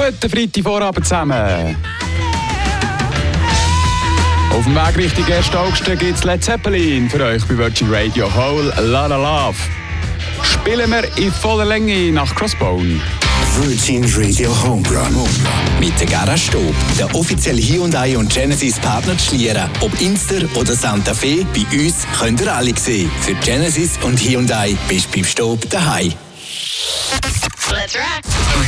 Guten Freitagvorabend zusammen. Auf dem Weg Richtung 1. August gibt es Led Zeppelin für euch bei Virgin Radio. Whole Lotta Love. Spielen wir in voller Länge nach Crossbone. Virgin Radio Homerun. Mit der Garage Stob, der offizielle Hyundai und Genesis Partner zu Schlieren. Ob Inster oder Santa Fe, bei uns könnt ihr alle sehen. Für Genesis und Hyundai bist du beim Stob daheim. Let's rock!